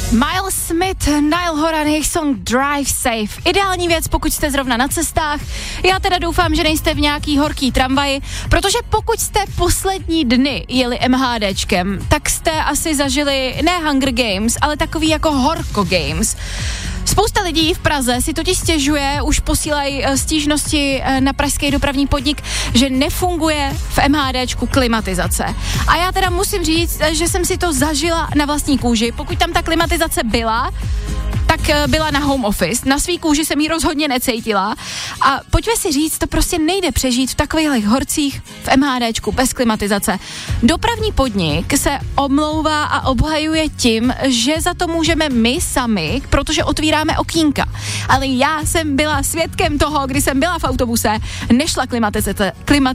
Miles Smith, Niall Horan, jejich song Drive Safe. Ideální věc, pokud jste zrovna na cestách. Já teda doufám, že nejste v nějaký horký tramvaji, protože pokud jste poslední dny jeli MHDčkem, tak jste asi zažili ne Hunger Games, ale takový jako Horko Games. Spousta lidí v Praze si totiž stěžuje, už posílají stížnosti na pražský dopravní podnik, že nefunguje v MHDčku klimatizace. A já teda musím říct, že jsem si to zažila na vlastní kůži. Pokud tam ta klimatizace byla, tak byla na home office. Na svý kůži jsem ji rozhodně necítila. A pojďme si říct, to prostě nejde přežít v takových horcích v MHDčku bez klimatizace. Dopravní podnik se omlouvá a obhajuje tím, že za to můžeme my sami, protože otvíráme okýnka. Ale já jsem byla svědkem toho, kdy jsem byla v autobuse, nešla